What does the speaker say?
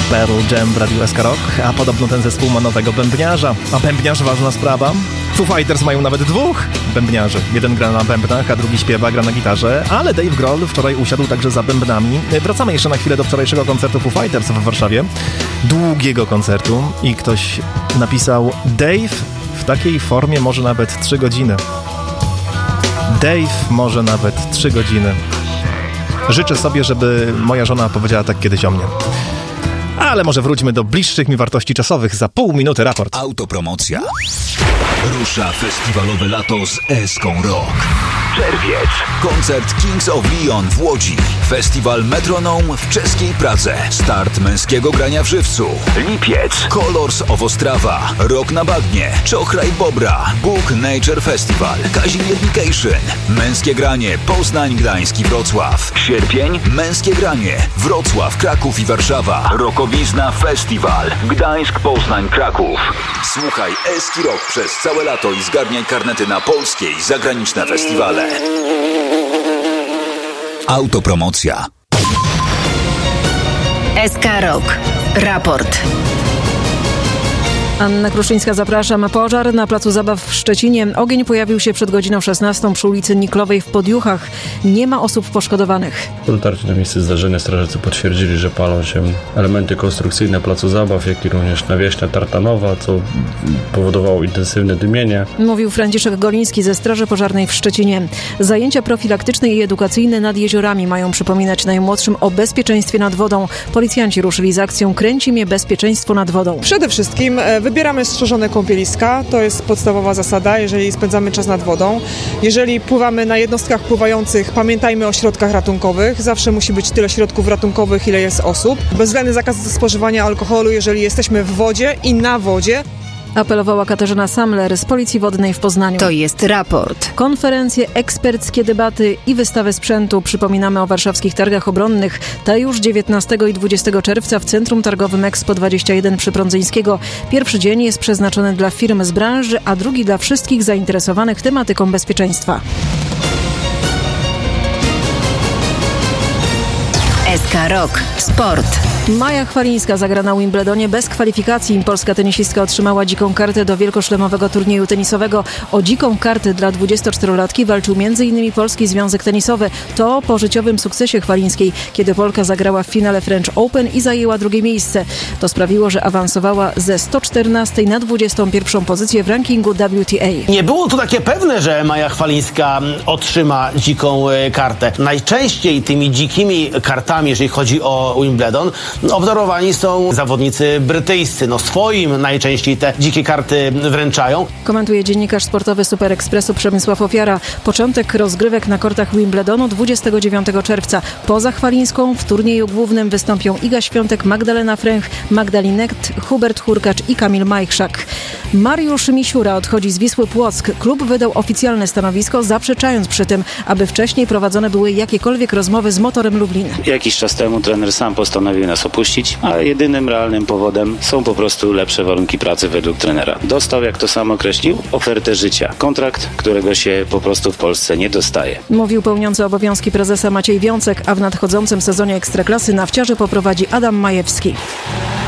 Pearl Jam w Radiu SK Rock, a podobno ten zespół ma nowego bębniarza. A bębniarz ważna sprawa. Foo Fighters mają nawet dwóch bębniarzy. Jeden gra na bębnach, a drugi śpiewa, gra na gitarze, ale Dave Grohl wczoraj usiadł także za bębnami. Wracamy jeszcze na chwilę do wczorajszego koncertu Foo Fighters w Warszawie. Długiego koncertu i ktoś napisał: Dave w takiej formie może nawet 3 godziny. Dave może nawet 3 godziny. Życzę sobie, żeby moja żona powiedziała tak kiedyś o mnie. Ale może wróćmy do bliższych mi wartości czasowych. Za pół minuty raport. Autopromocja. Rusza festiwalowe lato z Eską Rock. Czerwiec. Koncert Kings of Leon w Łodzi. Festiwal Metronome w czeskiej Pradze. Start męskiego grania w żywcu. Lipiec. Colors of Ostrawa. Rock na bagnie. Czochraj Bobra. Bóg Nature Festival. Kazimiernication. Męskie granie Poznań, Gdańsk i Wrocław. Sierpień. Męskie granie Wrocław, Kraków i Warszawa. Rokowizna Festiwal. Gdańsk, Poznań, Kraków. Słuchaj Eski Rock przez całe lato i zgarniaj karnety na polskie i zagraniczne festiwale. Autopromocja. SK Rock. Raport. Anna Kruszyńska, zapraszam. Pożar na placu zabaw w Szczecinie. Ogień pojawił się przed godziną 16 przy ulicy Niklowej w Podjuchach. Nie ma osób poszkodowanych. Po dotarciu na miejsce zdarzenia strażacy potwierdzili, że palą się elementy konstrukcyjne placu zabaw, jak i również nawierzchnia tartanowa, co powodowało intensywne dymienie. Mówił Franciszek Goliński ze Straży Pożarnej w Szczecinie. Zajęcia profilaktyczne i edukacyjne nad jeziorami mają przypominać najmłodszym o bezpieczeństwie nad wodą. Policjanci ruszyli z akcją Kręci mnie bezpieczeństwo nad wodą. Przede wszystkim wybieramy strzeżone kąpieliska, to jest podstawowa zasada, jeżeli spędzamy czas nad wodą. Jeżeli pływamy na jednostkach pływających, pamiętajmy o środkach ratunkowych. Zawsze musi być tyle środków ratunkowych, ile jest osób. Bezwzględny zakaz spożywania alkoholu, jeżeli jesteśmy w wodzie i na wodzie. Apelowała Katarzyna Samler z Policji Wodnej w Poznaniu. To jest raport. Konferencje, eksperckie debaty i wystawę sprzętu. Przypominamy o warszawskich targach obronnych. Te już 19 i 20 czerwca w Centrum Targowym Expo 21 przy Prądzyńskiego. Pierwszy dzień jest przeznaczony dla firm z branży, a drugi dla wszystkich zainteresowanych tematyką bezpieczeństwa. SK Rock. Sport. Maja Chwalińska zagra na Wimbledonie bez kwalifikacji. Polska tenisistka otrzymała dziką kartę do wielkoszlemowego turnieju tenisowego. O dziką kartę dla 24-latki walczył m.in. Polski Związek Tenisowy. To po życiowym sukcesie Chwalińskiej, kiedy Polka zagrała w finale French Open i zajęła drugie miejsce. To sprawiło, że awansowała ze 114 na 21 pozycję w rankingu WTA. Nie było to takie pewne, że Maja Chwalińska otrzyma dziką kartę. Najczęściej tymi dzikimi kartami, jeżeli chodzi o Wimbledon, obdarowani są zawodnicy brytyjscy. Swoim najczęściej te dzikie karty wręczają. Komentuje dziennikarz sportowy Super Expressu Przemysław Ofiara. Początek rozgrywek na kortach Wimbledonu 29 czerwca. Poza Chwalińską w turnieju głównym wystąpią Iga Świątek, Magdalena Fręch, Magdalinet, Hubert Hurkacz i Kamil Majchrzak. Mariusz Misiura odchodzi z Wisły Płock. Klub wydał oficjalne stanowisko, zaprzeczając przy tym, aby wcześniej prowadzone były jakiekolwiek rozmowy z Motorem Lublin. Jakiś czas temu trener sam postanowił nas opuścić, a jedynym realnym powodem są po prostu lepsze warunki pracy według trenera. Dostał, jak to sam określił, ofertę życia. Kontrakt, którego się po prostu w Polsce nie dostaje. Mówił pełniący obowiązki prezesa Maciej Wiącek, a w nadchodzącym sezonie Ekstraklasy Nawciarzy poprowadzi Adam Majewski.